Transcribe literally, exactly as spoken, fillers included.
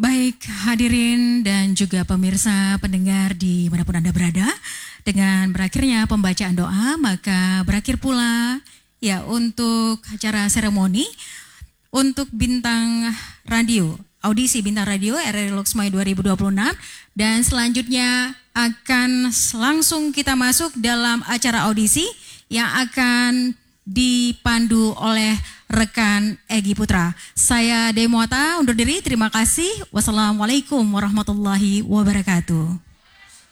Baik hadirin dan juga pemirsa pendengar di manapun Anda berada, dengan berakhirnya pembacaan doa maka berakhir pula ya untuk acara seremoni untuk bintang radio, audisi bintang radio R R I Loksmawe dua ribu dua puluh enam, dan selanjutnya akan langsung kita masuk dalam acara audisi yang akan dipandu oleh rekan Egy Putra. Saya Demuata undur diri, terima kasih. Wassalamualaikum warahmatullahi wabarakatuh.